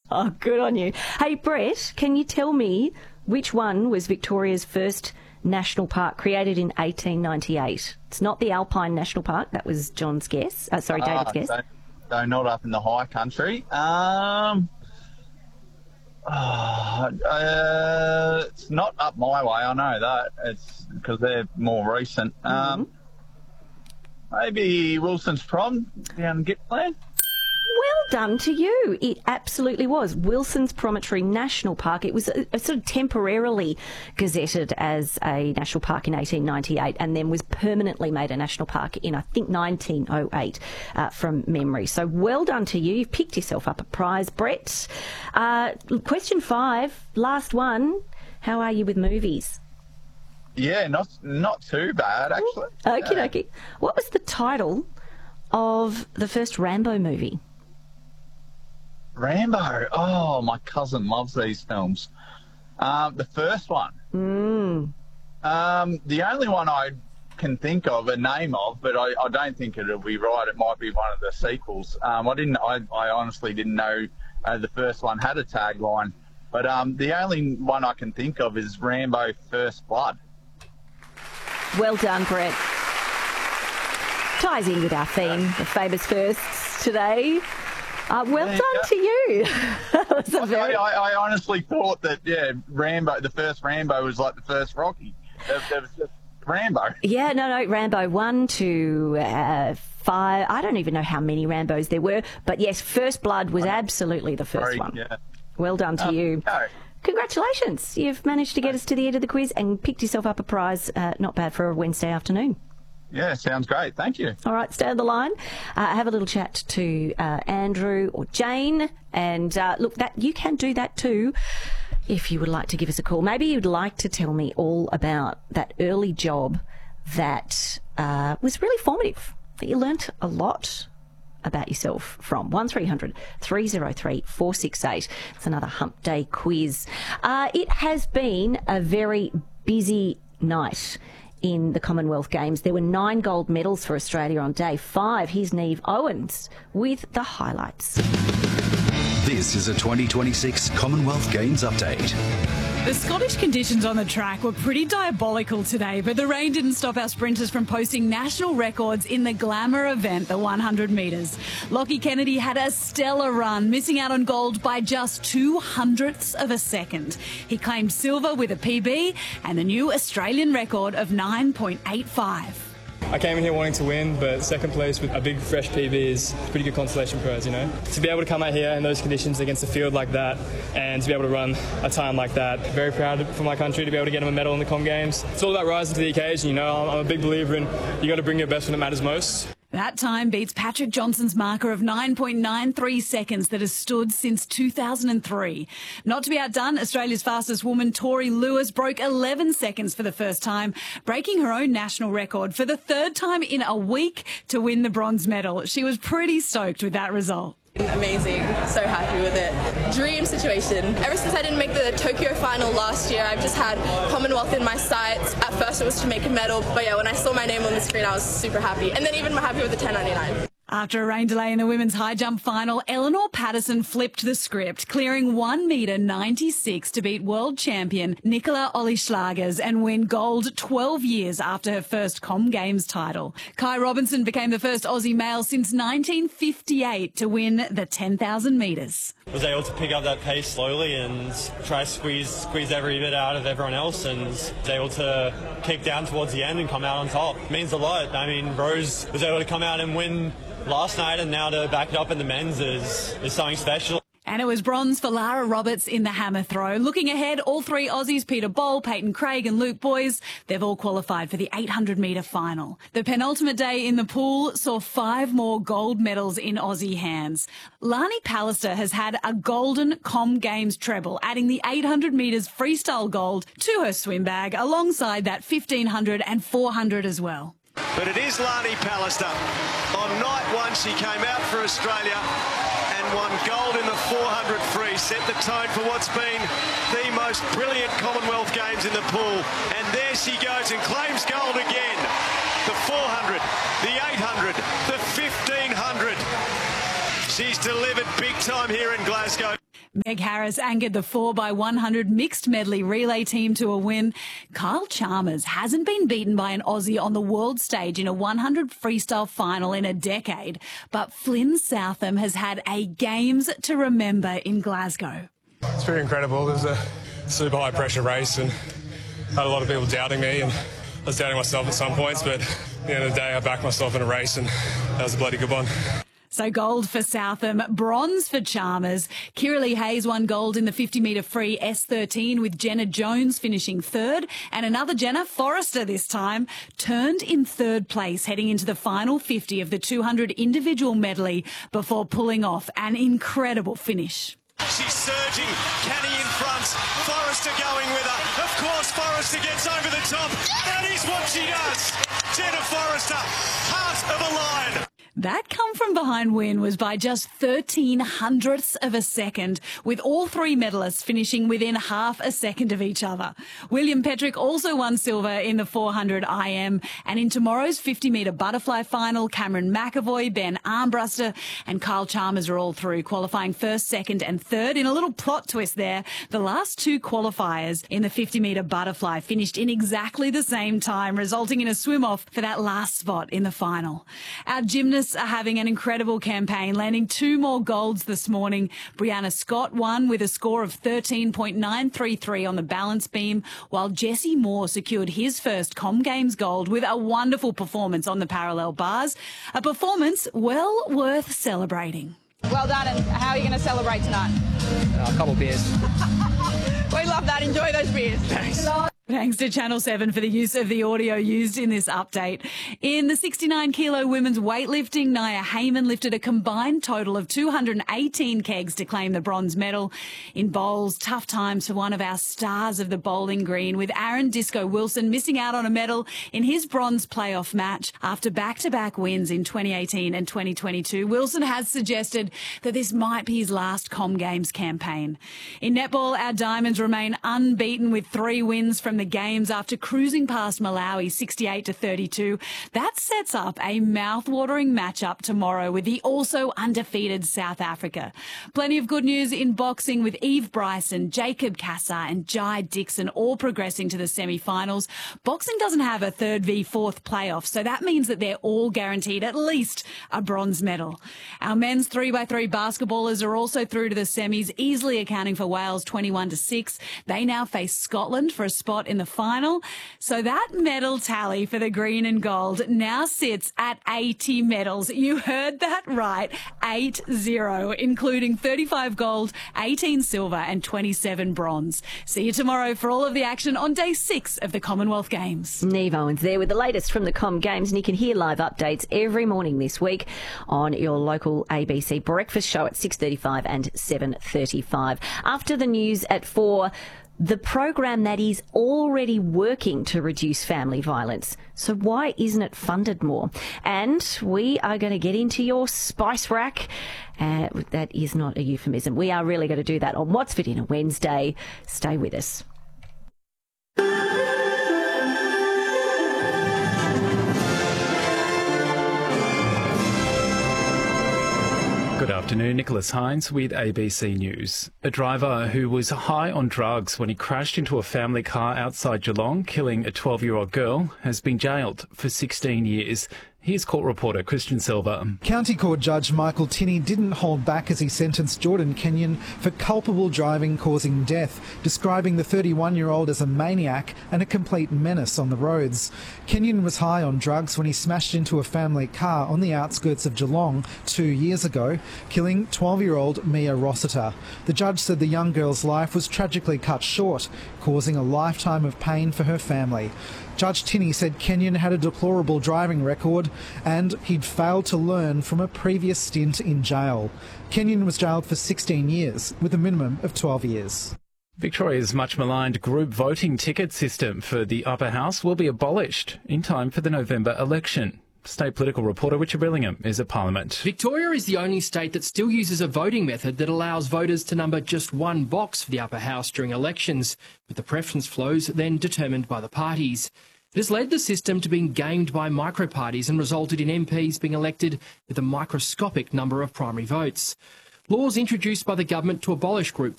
Oh, good on you. Hey, Brett, can you tell me which one was Victoria's first national park, created in 1898? It's not the Alpine National Park. That was David's guess. So not up in the high country. It's not up my way, I know that. It's because they're more recent. Maybe Wilson's Prom down in Gippsland. Well done to you. It absolutely was. Wilson's Promontory National Park. It was sort of temporarily gazetted as a national park in 1898 and then was permanently made a national park in, I think, 1908 from memory. So well done to you. You've picked yourself up a prize, Brett. Question 5, last one. How are you with movies? Yeah, not too bad, actually. Okie dokie. What was the title of the first Rambo movie? Rambo. Oh, my cousin loves these films. The first one. The only one I can think of a name of, but I don't think it'll be right. It might be one of the sequels. I honestly didn't know the first one had a tagline. But the only one I can think of is Rambo First Blood. Well done, Brett. Ties in with our theme, the famous firsts today. Well done to you. I honestly thought that, Rambo, the first Rambo was like the first Rocky. There was just Rambo. Yeah, no, Rambo 1 to 5. I don't even know how many Rambos there were. But yes, First Blood was absolutely the first one. Yeah. Well done to you. No. Congratulations. You've managed to get us to the end of the quiz and picked yourself up a prize. Not bad for a Wednesday afternoon. Yeah, sounds great. Thank you. All right, stay on the line. Have a little chat to Andrew or Jane. And look, that you can do that too if you would like to give us a call. Maybe you'd like to tell me all about that early job that was really formative, that you learnt a lot about yourself from. 1300 303 468. It's another Hump Day quiz. It has been a very busy night in the Commonwealth Games. There were 9 gold medals for Australia on day 5. Here's Neve Owens with the highlights. This is a 2026 Commonwealth Games update. The Scottish conditions on the track were pretty diabolical today, but the rain didn't stop our sprinters from posting national records in the glamour event, the 100 metres. Lockie Kennedy had a stellar run, missing out on gold by just 0.02 of a second. He claimed silver with a PB and a new Australian record of 9.85. I came in here wanting to win, but second place with a big fresh PB is a pretty good consolation prize, you know. To be able to come out here in those conditions against a field like that and to be able to run a time like that, very proud for my country to be able to get them a medal in the Com Games. It's all about rising to the occasion, you know. I'm a big believer in you got to bring your best when it matters most. That time beats Patrick Johnson's marker of 9.93 seconds that has stood since 2003. Not to be outdone, Australia's fastest woman, Tori Lewis, broke 11 seconds for the first time, breaking her own national record for the 3rd time in a week to win the bronze medal. She was pretty stoked with that result. Amazing, so happy with it. Dream situation. Ever since I didn't make the Tokyo final last year, I've just had Commonwealth in my sights. At first it was to make a medal, but yeah, when I saw my name on the screen I was super happy. And then even more happy with the 10.99. After a rain delay in the women's high jump final, Eleanor Patterson flipped the script, clearing 1 metre 96 to beat world champion Nicola Olieslagers and win gold 12 years after her first Com Games title. Kai Robinson became the first Aussie male since 1958 to win the 10,000 metres. Was able to pick up that pace slowly and try to squeeze every bit out of everyone else, and was able to keep down towards the end and come out on top. It means a lot. I mean, Rose was able to come out and win last night, and now to back it up in the men's is something special. And it was bronze for Lara Roberts in the hammer throw. Looking ahead, all 3 Aussies, Peter Boll, Peyton Craig and Luke Boys, they've all qualified for the 800-metre final. The penultimate day in the pool saw 5 more gold medals in Aussie hands. Lani Pallister has had a golden Com Games treble, adding the 800 metres freestyle gold to her swim bag, alongside that 1500 and 400 as well. But it is Lani Pallister. On night 1, she came out for Australia and won gold in the 400 free, set the tone for what's been the most brilliant Commonwealth Games in the pool. And there she goes and claims gold again. The 400, the 800, the 1500. She's delivered big time here in Glasgow. Meg Harris anchored the 4x100 mixed medley relay team to a win. Kyle Chalmers hasn't been beaten by an Aussie on the world stage in a 100 freestyle final in a decade, but Flynn Southam has had a games to remember in Glasgow. It's pretty incredible. It was a super high pressure race and had a lot of people doubting me, and I was doubting myself at some points, but at the end of the day I backed myself in a race and that was a bloody good one. So gold for Southam, bronze for Chalmers. Kiralee Hayes won gold in the 50-metre free S13 with Jenna Jones finishing third. And another Jenna, Forrester this time, turned in third place heading into the final 50 of the 200 individual medley before pulling off an incredible finish. She's surging, Canny in front, Forrester going with her. Of course, Forrester gets over the top. That is what she does. Jenna Forrester, heart of a lion. That come from behind win was by just 0.13 of a second, with all three medalists finishing within half a second of each other. William Petrick also won silver in the 400 IM, and in tomorrow's 50-metre butterfly final, Cameron McAvoy, Ben Armbruster and Kyle Chalmers are all through, qualifying first, second and third. In a little plot twist there, the last two qualifiers in the 50-metre butterfly finished in exactly the same time, resulting in a swim-off for that last spot in the final. Our gymnasts are having an incredible campaign, landing 2 more golds this morning. Brianna Scott won with a score of 13.933 on the balance beam, while Jesse Moore secured his first Com Games gold with a wonderful performance on the parallel bars. A performance well worth celebrating. Well done, and how are you going to celebrate tonight? A couple beers. We love that. Enjoy those beers. Thanks. Thanks to Channel 7 for the use of the audio used in this update. In the 69-kilo women's weightlifting, Nia Heyman lifted a combined total of 218 kegs to claim the bronze medal. In bowls, tough times for one of our stars of the bowling green, with Aaron Disco Wilson missing out on a medal in his bronze playoff match after back-to-back wins in 2018 and 2022. Wilson has suggested that this might be his last Com Games campaign. In netball, our Diamonds remain unbeaten with 3 wins from the games after cruising past Malawi 68-32. That sets up a mouth-watering matchup tomorrow with the also undefeated South Africa. Plenty of good news in boxing with Eve Bryson, Jacob Cassar and Jai Dixon all progressing to the semi-finals. Boxing doesn't have a 3rd v 4th playoff, so that means that they're all guaranteed at least a bronze medal. Our men's 3x3 basketballers are also through to the semis, easily accounting for Wales 21-6. They now face Scotland for a spot in the final. So that medal tally for the green and gold now sits at 80 medals. You heard that right, 80, including 35 gold, 18 silver and 27 bronze. See you tomorrow for all of the action on day 6 of the Commonwealth Games. Neve Owens there with the latest from the Com Games, and you can hear live updates every morning this week on your local ABC breakfast show at 6:35 and 7:35. After the news at 4, the program that is already working to reduce family violence. So why isn't it funded more? And we are going to get into your spice rack. That is not a euphemism. We are really going to do that on What's for Dinner Wednesday. Stay with us. Good afternoon, Nicholas Hines with ABC News. A driver who was high on drugs when he crashed into a family car outside Geelong, killing a 12-year-old girl, has been jailed for 16 years. Here's court reporter Christian Silva. County Court Judge Michael Tinney didn't hold back as he sentenced Jordan Kenyon for culpable driving causing death, describing the 31-year-old as a maniac and a complete menace on the roads. Kenyon was high on drugs when he smashed into a family car on the outskirts of Geelong 2 years ago, killing 12-year-old Mia Rossiter. The judge said the young girl's life was tragically cut short, causing a lifetime of pain for her family. Judge Tinney said Kenyon had a deplorable driving record and he'd failed to learn from a previous stint in jail. Kenyon was jailed for 16 years, with a minimum of 12 years. Victoria's much maligned group voting ticket system for the Upper House will be abolished in time for the November election. State political reporter Richard Billingham is at Parliament. Victoria is the only state that still uses a voting method that allows voters to number just one box for the Upper House during elections, with the preference flows then determined by the parties. It has led the system to being gamed by micro-parties and resulted in MPs being elected with a microscopic number of primary votes. Laws introduced by the government to abolish group